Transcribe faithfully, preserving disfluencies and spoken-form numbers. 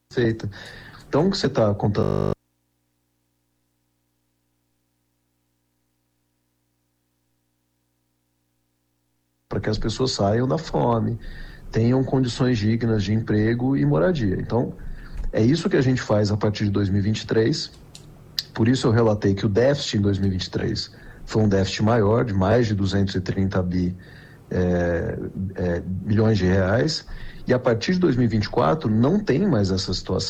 feita. Então, o que você está contando para que as pessoas saiam da fome, tenham condições dignas de emprego e moradia. Então, é isso que a gente faz a partir de dois mil e vinte e três. Por isso eu relatei que o déficit em dois mil e vinte e três foi um déficit maior, de mais de duzentos e trinta bi, é, é, milhões de reais, e a partir de dois mil e vinte e quatro não tem mais essa situação.